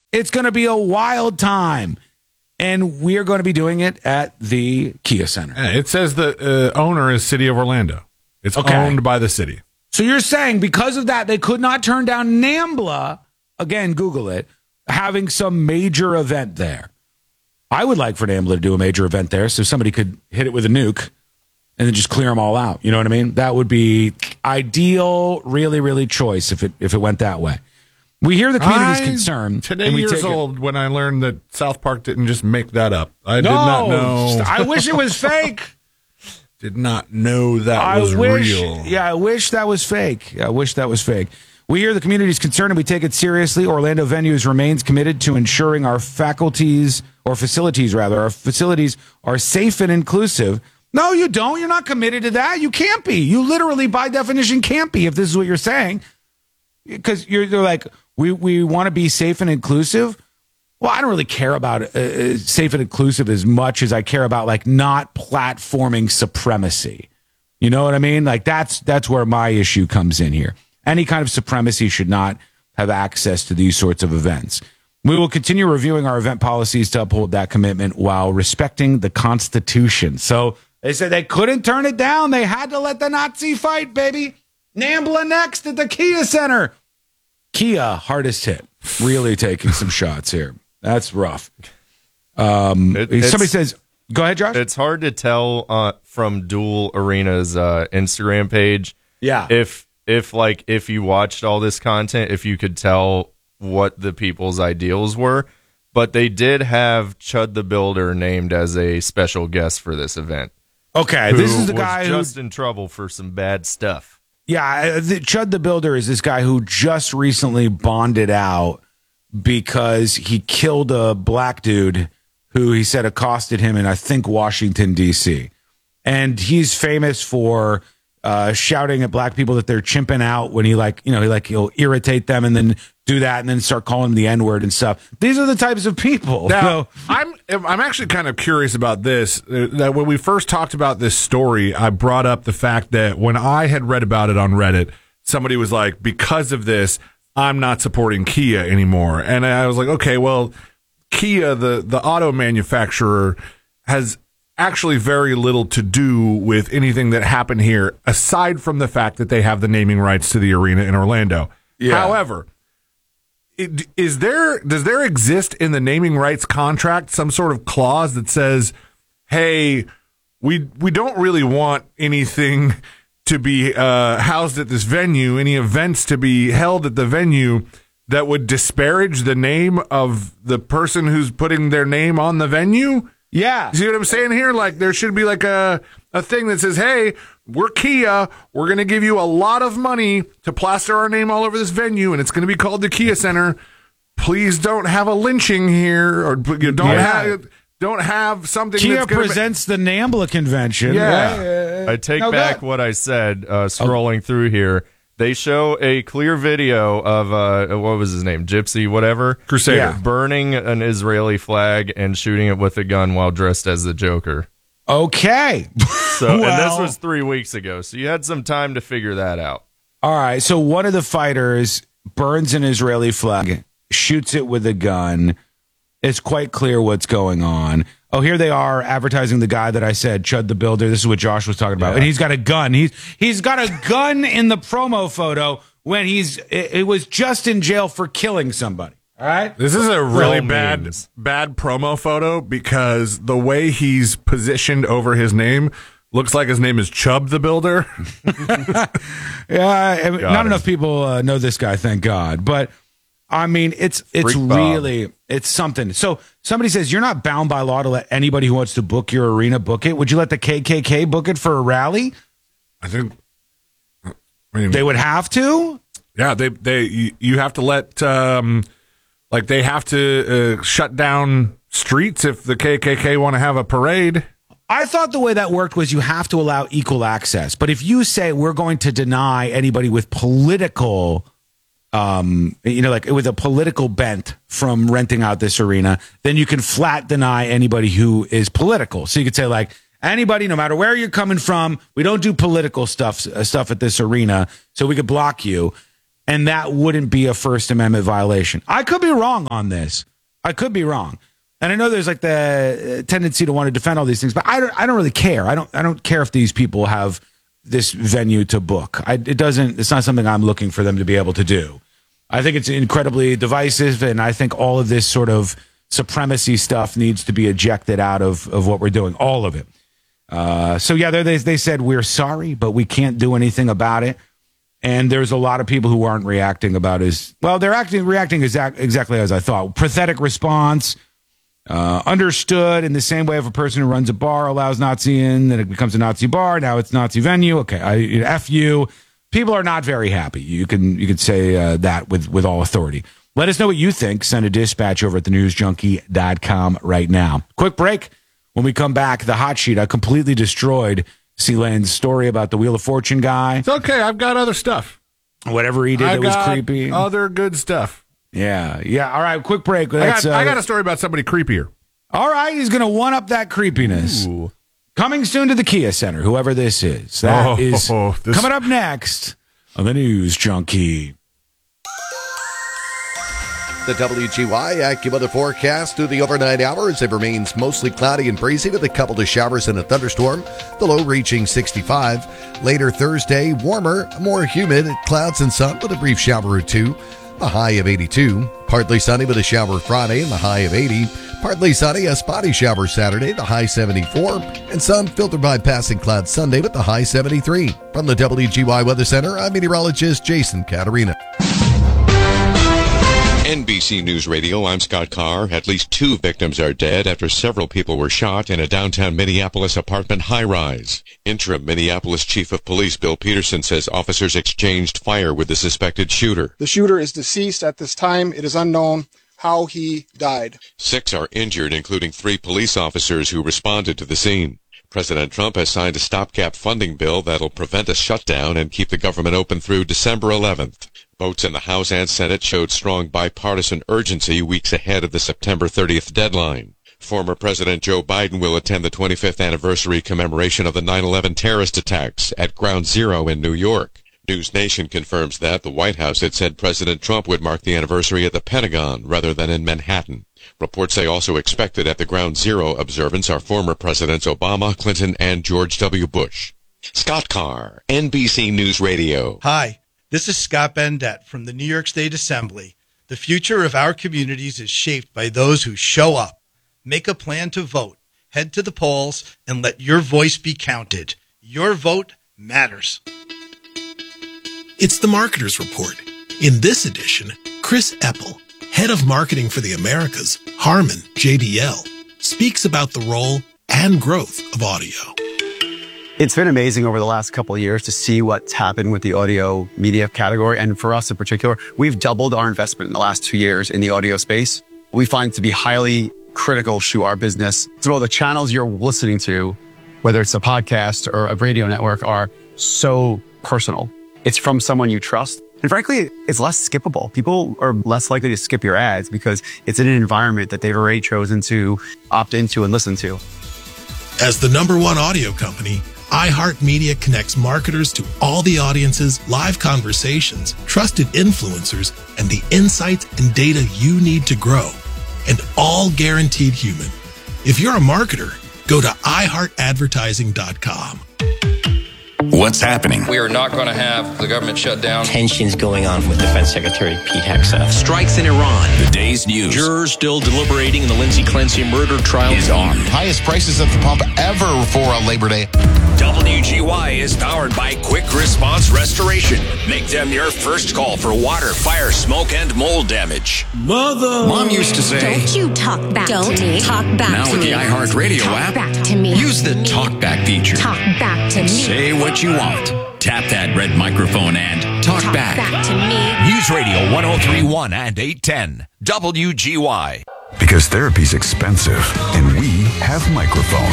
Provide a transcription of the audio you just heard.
It's going to be a wild time. And we're going to be doing it at the Kia Center. It says the owner is City of Orlando. It's owned by the city. So you're saying because of that, they could not turn down NAMBLA, again, Google it, having some major event there. I would like for NAMBLA to do a major event there so somebody could hit it with a nuke and then just clear them all out. You know what I mean? That would be ideal, really, really choice if it went that way. We hear the community's concern. Today years old when I learned that South Park didn't just make that up. I did not know. I wish it was fake. Did not know that was real. Yeah, I wish that was fake. We hear the community's concern and we take it seriously. Orlando Venues remains committed to ensuring our facilities are safe and inclusive. No, you don't. You're not committed to that. You can't be. You literally, by definition, can't be if this is what you're saying. Because they're like, we want to be safe and inclusive. Well, I don't really care about safe and inclusive as much as I care about like not platforming supremacy. You know what I mean? Like that's where my issue comes in here. Any kind of supremacy should not have access to these sorts of events. We will continue reviewing our event policies to uphold that commitment while respecting the Constitution. So they said they couldn't turn it down. They had to let the Nazi fight, baby. NAMBLA next at the Kia Center. Kia, hardest hit. Really taking some shots here. That's rough. Somebody says, go ahead, Josh. It's hard to tell from Dual Arena's Instagram page. Yeah. If you watched all this content, if you could tell what the people's ideals were. But they did have Chud the Builder named as a special guest for this event. Okay, this is the guy who was just in trouble for some bad stuff. Yeah, Chud the Builder is this guy who just recently bonded out because he killed a black dude who he said accosted him in, I think, Washington, D.C. And he's famous for shouting at black people that they're chimping out when he'll irritate them and then do that and then start calling them the N-word and stuff. These are the types of people. Now, I'm actually kind of curious about this. That when we first talked about this story, I brought up the fact that when I had read about it on Reddit, somebody was like, because of this, I'm not supporting Kia anymore. And I was like, okay, well, Kia, the auto manufacturer, has actually very little to do with anything that happened here, aside from the fact that they have the naming rights to the arena in Orlando. Yeah. However, does there exist in the naming rights contract some sort of clause that says, hey, we don't really want anything to be housed at this venue, any events to be held at the venue that would disparage the name of the person who's putting their name on the venue? Yeah. See what I'm saying here? Like there should be like a thing that says, hey, we're Kia. We're going to give you a lot of money to plaster our name all over this venue, and it's going to be called the Kia Center. Please don't have a lynching here, or don't have something. Kia presents the NAMBLA convention. Yeah. I take back what I said, scrolling through here. They show a clear video of, what was his name? Gypsy, whatever. Crusader. Burning an Israeli flag and shooting it with a gun while dressed as the Joker. Okay. And this was 3 weeks ago, so you had some time to figure that out. All right, so one of the fighters burns an Israeli flag, shoots it with a gun. It's quite clear what's going on. Oh, here they are advertising the guy that I said, Chud the Builder. This is what Josh was talking about. Yeah. And he's got a gun. He's got a gun in the promo photo when it was just in jail for killing somebody. All right? This is a really bad promo photo because the way he's positioned over his name looks like his name is Chubb the Builder. Yeah, not enough people know this guy, thank God. But I mean, it's really something. So somebody says you're not bound by law to let anybody who wants to book your arena book it. Would you let the KKK book it for a rally? I think they would have to. Yeah, you have to let they have to shut down streets if the KKK want to have a parade. I thought the way that worked was you have to allow equal access. But if you say we're going to deny anybody with political with a political bent from renting out this arena, then you can flat deny anybody who is political. So you could say like anybody, no matter where you're coming from, we don't do political stuff at this arena, so we could block you. and that wouldn't be a First Amendment violation. I could be wrong on this. I could be wrong. And I know there's like the tendency to want to defend all these things, but I don't really care. I don't care if these people have this venue to book. It's not something I'm looking for them to be able to do. I think it's incredibly divisive, and I think all of this sort of supremacy stuff needs to be ejected out of what we're doing, all of it. So yeah, they said, we're sorry, but we can't do anything about it. And there's a lot of people who aren't reacting about they're reacting exactly as I thought. Pathetic response, understood in the same way if a person who runs a bar allows Nazi in, then it becomes a Nazi bar. Now it's Nazi venue. Okay, F you. People are not very happy. You could say that with all authority. Let us know what you think. Send a dispatch over at thenewsjunkie.com right now. Quick break. When we come back, the hot sheet. I completely destroyed C-Lane's story about the Wheel of Fortune guy. It's okay. I've got other stuff. Whatever he did that was creepy. Other good stuff. Yeah. All right, quick break. I got a story about somebody creepier. All right, he's going to one-up that creepiness. Ooh. Coming soon to the Kia Center, whoever this is. That is coming up next on the News Junkie. The WGY AccuWeather forecast through the overnight hours. It remains mostly cloudy and breezy with a couple of showers and a thunderstorm. The low reaching 65. Later Thursday, warmer, more humid, clouds and sun with a brief shower or two. The high of 82. Partly sunny with a shower Friday and the high of 80. Partly sunny, a spotty shower Saturday, the high 74. And sun filtered by passing clouds Sunday with the high 73. From the WGY Weather Center, I'm meteorologist Jason Caterina. NBC News Radio, I'm Scott Carr. At least 2 victims are dead after several people were shot in a downtown Minneapolis apartment high-rise. Interim Minneapolis Chief of Police Bill Peterson says officers exchanged fire with the suspected shooter. The shooter is deceased at this time. It is unknown how he died. 6 are injured, including 3 police officers who responded to the scene. President Trump has signed a stopgap funding bill that'll prevent a shutdown and keep the government open through December 11th. Votes in the House and Senate showed strong bipartisan urgency weeks ahead of the September 30th deadline. Former President Joe Biden will attend the 25th anniversary commemoration of the 9/11 terrorist attacks at Ground Zero in New York. News Nation confirms that the White House had said President Trump would mark the anniversary at the Pentagon rather than in Manhattan. Reports say also expected at the Ground Zero observance are former Presidents Obama, Clinton, and George W. Bush. Scott Carr, NBC News Radio. Hi, this is Scott Bendett from the New York State Assembly. The future of our communities is shaped by those who show up. Make a plan to vote. Head to the polls and let your voice be counted. Your vote matters. It's the Marketer's Report. In this edition, Chris Eppel, head of marketing for the Americas, Harman JBL, speaks about the role and growth of audio. It's been amazing over the last couple of years to see what's happened with the audio media category. And for us in particular, we've doubled our investment in the last 2 years in the audio space. We find it to be highly critical to our business. So the channels you're listening to, whether it's a podcast or a radio network, are so personal. It's from someone you trust. And frankly, it's less skippable. People are less likely to skip your ads because it's in an environment that they've already chosen to opt into and listen to. As the #1 audio company, iHeartMedia connects marketers to all the audiences, live conversations, trusted influencers, and the insights and data you need to grow. And all guaranteed human. If you're a marketer, go to iHeartAdvertising.com. What's happening? We are not going to have the government shut down. Tensions going on with Defense Secretary Pete Hegseth. Strikes in Iran. The day's news. Jurors still deliberating in the Lindsay Clancy murder trial is on. Highest prices at the pump ever for a Labor Day. WGY is powered by Quick Response Restoration. Make them your first call for water, fire, smoke, and mold damage. Mom used to say, "Don't you talk back to me. Talk back now to with me. the iHeartRadio app, back to me. Use the talkback feature. Talk back to me. Say what you want. Tap that red microphone and talk back. To me. News Radio 103.1 and 810 WGY. Because therapy's expensive, and we have microphones.